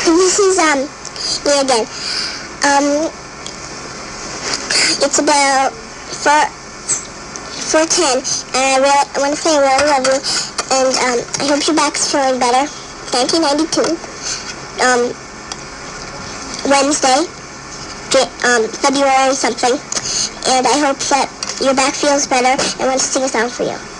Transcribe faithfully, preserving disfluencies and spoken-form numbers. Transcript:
This is um me again. Um, it's about four four ten, and I really I want to say I really love you, and um, I hope your back's feeling better. nineteen ninety-two, um, Wednesday, um, February something, and I hope that your back feels better. I want to sing a song for you.